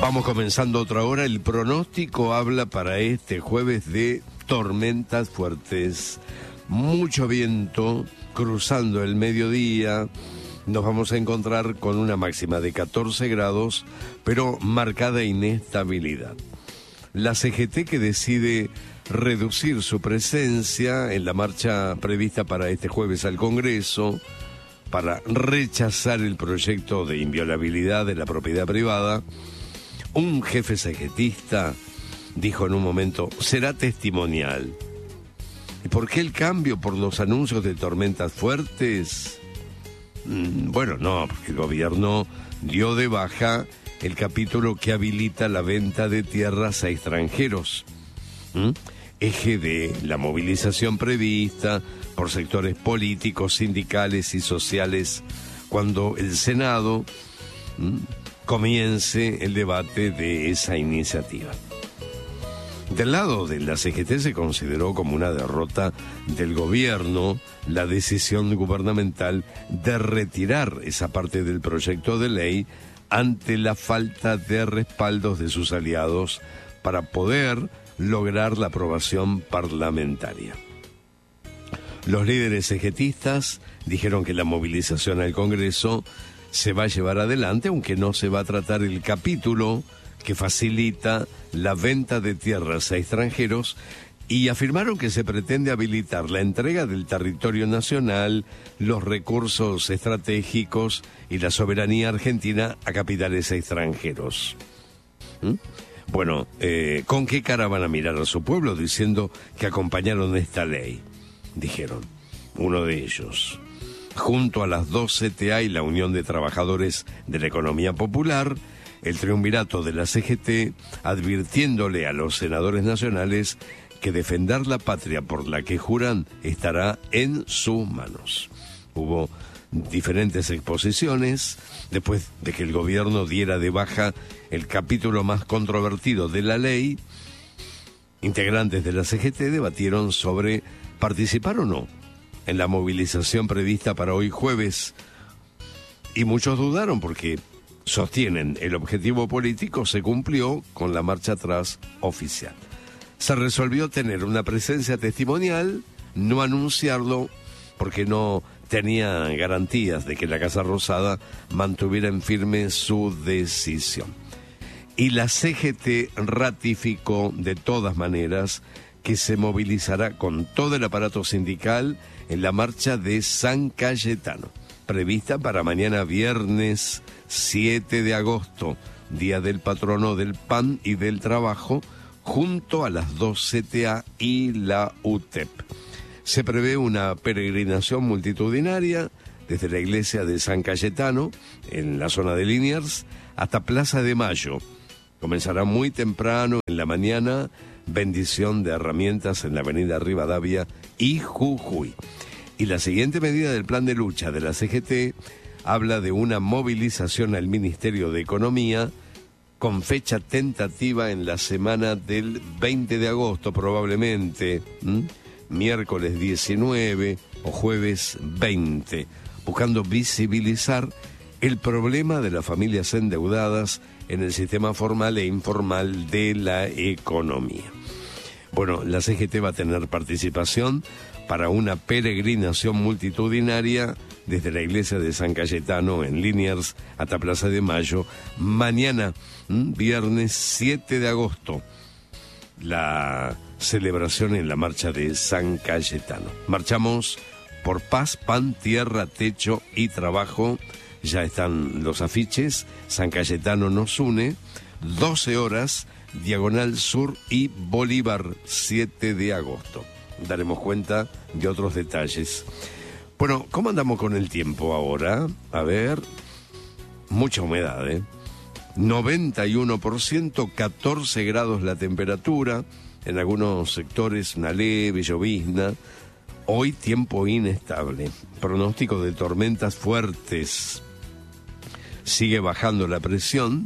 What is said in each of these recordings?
Vamos comenzando otra hora. El pronóstico habla para este jueves de tormentas fuertes, mucho viento, cruzando el mediodía. Nos vamos a encontrar con una máxima de 14 grados, pero marcada inestabilidad. La CGT, que decide reducir su presencia en la marcha prevista para este jueves al Congreso, para rechazar el proyecto de inviolabilidad de la propiedad privada. Un jefe CGTista dijo en un momento: será testimonial. ¿Y por qué el cambio? ¿Por los anuncios de tormentas fuertes? Bueno, no, porque el gobierno dio de baja el capítulo que habilita la venta de tierras a extranjeros. Eje de la movilización prevista por sectores políticos, sindicales y sociales cuando el Senado comience el debate de esa iniciativa. Del lado de la CGT se consideró como una derrota del gobierno la decisión gubernamental de retirar esa parte del proyecto de ley ante la falta de respaldos de sus aliados para poder lograr la aprobación parlamentaria. Los líderes CGTistas dijeron que la movilización al Congreso se va a llevar adelante, aunque no se va a tratar el capítulo que facilita la venta de tierras a extranjeros, y afirmaron que se pretende habilitar la entrega del territorio nacional, los recursos estratégicos y la soberanía argentina a capitales extranjeros. Bueno, ¿con qué cara van a mirar a su pueblo diciendo que acompañaron esta ley? Dijeron, uno de ellos. Junto a las dos CTA y la Unión de Trabajadores de la Economía Popular, el triunvirato de la CGT advirtiéndole a los senadores nacionales que defender la patria por la que juran estará en sus manos. Hubo diferentes exposiciones después de que el gobierno diera de baja el capítulo más controvertido de la ley. Integrantes de la CGT debatieron sobre participar o no en la movilización prevista para hoy jueves, y muchos dudaron porque sostienen el objetivo político se cumplió con la marcha atrás oficial. Se resolvió tener una presencia testimonial, no anunciarlo porque no tenía garantías de que la Casa Rosada mantuviera en firme su decisión. Y la CGT ratificó de todas maneras que se movilizará con todo el aparato sindical en la marcha de San Cayetano, prevista para mañana viernes 7 de agosto, Día del Patrono del Pan y del Trabajo, junto a las dos CTA y la UTEP. Se prevé una peregrinación multitudinaria desde la iglesia de San Cayetano, en la zona de Liniers, hasta Plaza de Mayo. Comenzará muy temprano en la mañana, bendición de herramientas en la avenida Rivadavia y Jujuy. Y la siguiente medida del plan de lucha de la CGT habla de una movilización al Ministerio de Economía con fecha tentativa en la semana del 20 de agosto probablemente, miércoles 19 o jueves 20, buscando visibilizar el problema de las familias endeudadas en el sistema formal e informal de la economía. Bueno, la CGT va a tener participación para una peregrinación multitudinaria desde la iglesia de San Cayetano en Liniers hasta Plaza de Mayo, mañana, viernes 7 de agosto, la celebración en la marcha de San Cayetano. Marchamos por paz, pan, tierra, techo y trabajo. Ya están los afiches. San Cayetano nos une, 12 horas, Diagonal Sur y Bolívar, 7 de agosto. Daremos cuenta de otros detalles. Bueno, ¿cómo andamos con el tiempo ahora? A ver, mucha humedad, 91%, 14 grados la temperatura, en algunos sectores una leve llovizna. Hoy tiempo inestable, pronóstico de tormentas fuertes. Sigue bajando la presión,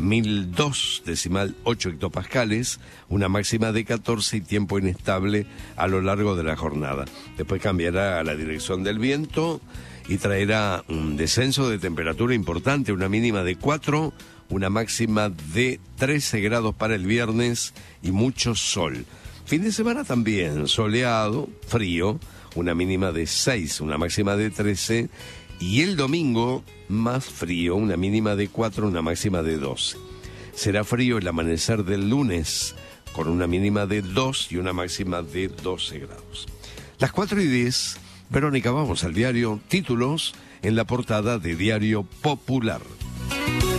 1002,8 hectopascales, una máxima de 14 y tiempo inestable a lo largo de la jornada. Después cambiará la dirección del viento y traerá un descenso de temperatura importante, una mínima de 4, una máxima de 13 grados para el viernes y mucho sol. Fin de semana también soleado, frío, una mínima de 6, una máxima de 13, y el domingo más frío, una mínima de 4, una máxima de 12. Será frío el amanecer del lunes, con una mínima de 2 y una máxima de 12 grados. Las 4:10, Verónica, vamos al diario. Títulos en la portada de Diario Popular.